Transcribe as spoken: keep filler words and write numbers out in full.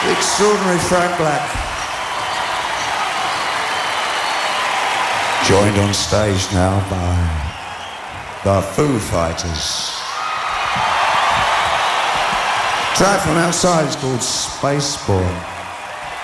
The extraordinary Frank Black. Joined on stage now by the Foo Fighters. Track from outside is called Space Boy.